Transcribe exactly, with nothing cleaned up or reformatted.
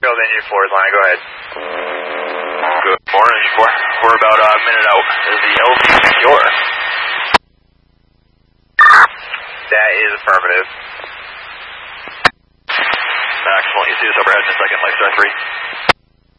Eagle to Engine four's line, go ahead. Good morning, Engine four. We're about a minute out. Is the L V secure? That is affirmative. Excellent. You see us overhead in a second, Lifestar three.